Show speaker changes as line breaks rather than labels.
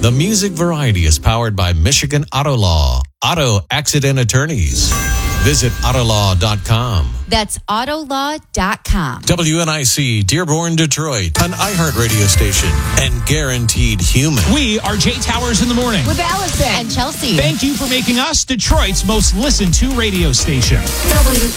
The Music Variety is powered by Michigan Auto Law. Auto Accident Attorneys. Visit Autolaw.com.
That's Autolaw.com.
WNIC Dearborn, Detroit, an iHeartRadio station and guaranteed human.
We are Jay Towers in the morning.
With Allison and Chelsea.
Thank you for making us Detroit's most listened to radio station.